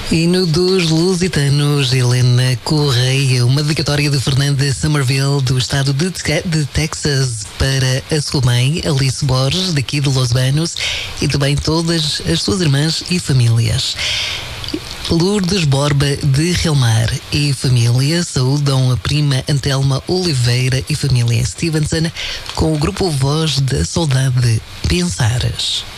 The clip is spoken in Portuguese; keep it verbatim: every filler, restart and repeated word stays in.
Hino dos Lusitanos, Helena Correia, uma dedicatória de Fernanda Somerville, do estado de, de Texas, para a sua mãe, Alice Borges, daqui de Los Banos, e também todas as suas irmãs e famílias. Lourdes Borba de Relmar e família saúdam a prima Antelma Oliveira e família Stevenson com o grupo Voz da Saudade, Pensares.